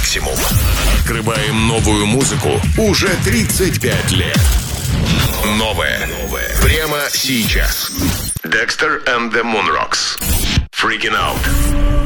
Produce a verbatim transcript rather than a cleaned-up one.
максимум. Открываем новую музыку уже тридцать пять лет. Новое. Новое. Прямо сейчас. Dexter and the Moonrocks. Freaking Out.